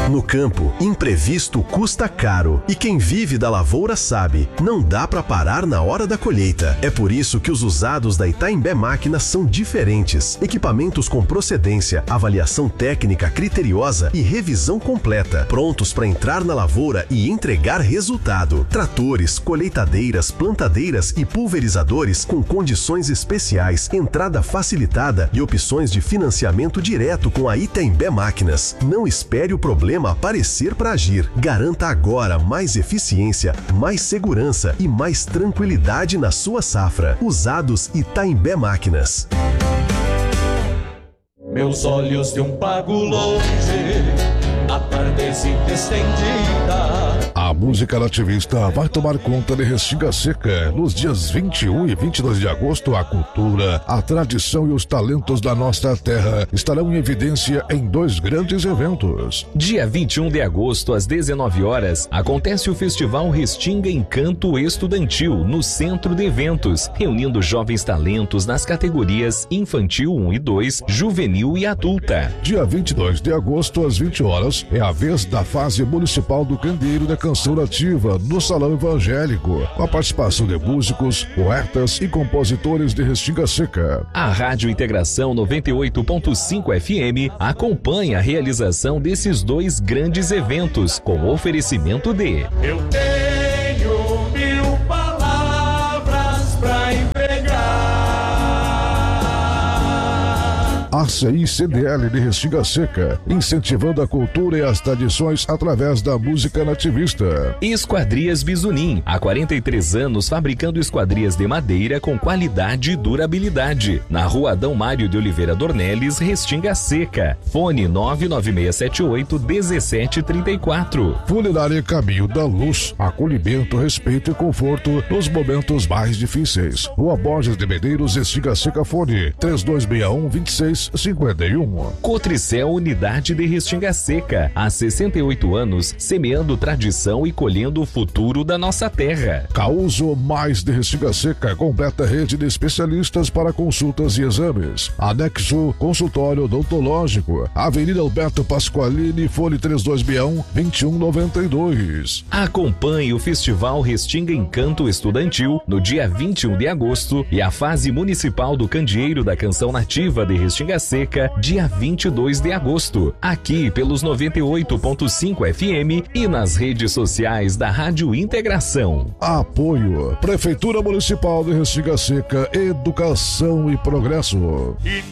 No campo, imprevisto custa caro. E quem vive da lavoura sabe, não dá para parar na hora da colheita. É por isso que os usados da Itaimbé Máquinas são diferentes. Equipamentos com procedência, avaliação técnica criteriosa e revisão completa. Prontos para entrar na lavoura e entregar resultado. Tratores, colheitadeiras, plantadeiras e pulverizadores com condições especiais, entrada facilitada e opções de financiamento direto com a Itaimbé Máquinas. Não espere o problema aparecer para agir. Garanta agora mais eficiência, mais segurança e mais tranquilidade na sua safra. Usados Itaimbé Máquinas. Meus olhos de um pago longe, a tardecita estendida. A música nativista vai tomar conta de Restinga Seca. Nos dias 21 e 22 de agosto, a cultura, a tradição e os talentos da nossa terra estarão em evidência em dois grandes eventos. Dia 21 de agosto, às 19 horas, acontece o Festival Restinga Encanto Estudantil, no Centro de Eventos, reunindo jovens talentos nas categorias Infantil 1 e 2, Juvenil e Adulta. Dia 22 de agosto, às 20 horas, é a vez da fase municipal do Candeeiro da Canção Nativa no Salão Evangélico, com a participação de músicos, poetas e compositores de Restinga Seca. A Rádio Integração 98.5 FM acompanha a realização desses dois grandes eventos, com oferecimento de... Eu tenho 1000 palavras pra empregar. ACI CDL de Restinga Seca, incentivando a cultura e as tradições através da música nativista. Esquadrias Bisunim, há 43 anos fabricando esquadrias de madeira com qualidade e durabilidade. Na Rua Adão Mário de Oliveira Dornelles, Restinga Seca. Fone 99678-1734. Funerária Caminho da Luz, acolhimento, respeito e conforto nos momentos mais difíceis. Rua Borges de Medeiros, Restinga Seca, fone 3261-2651. Cotricel Unidade de Restinga Seca, há 68 anos, semeando tradição e colhendo o futuro da nossa terra. Causo Mais de Restinga Seca, completa rede de especialistas para consultas e exames. Anexo Consultório Odontológico, Avenida Alberto Pasqualini, fone 3261-2192. Acompanhe o Festival Restinga Encanto Estudantil no dia 21 de agosto e a fase municipal do Candeeiro da Canção Nativa de Restinga Seca, dia 22 de agosto, aqui pelos 98.5 FM e nas redes sociais da Rádio Integração. Apoio Prefeitura Municipal de Restinga Seca, Educação e Progresso.